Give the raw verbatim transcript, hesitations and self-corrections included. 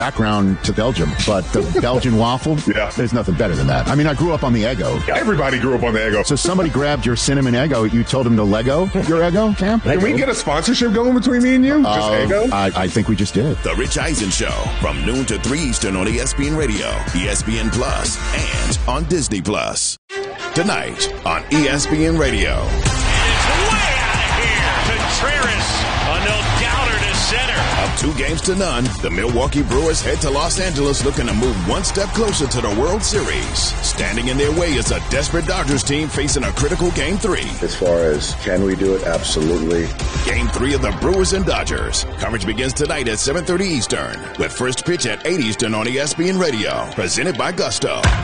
background to Belgium, but the Belgian waffle, yeah. there's nothing better than that. I mean, I grew up on the Eggo. Everybody grew up on the Eggo. So somebody grabbed your cinnamon Eggo. You told him to Lego your Eggo, Cam? Can we get a sponsorship going between me and you? Just uh, Eggo? I, I think we just did. The Rich Eisen Show from noon to three Eastern on E S P N Radio, E S P N Plus, and on Disney Plus. Tonight on E S P N Radio. And it's way out of here. Contreras, a no-doubter to center. Up two games to none, the Milwaukee Brewers head to Los Angeles looking to move one step closer to the World Series. Standing in their way is a desperate Dodgers team facing a critical Game three. As far as can we do it? Absolutely. Game three of the Brewers and Dodgers. Coverage begins tonight at seven thirty Eastern, with first pitch at eight Eastern on E S P N Radio. Presented by Gusto.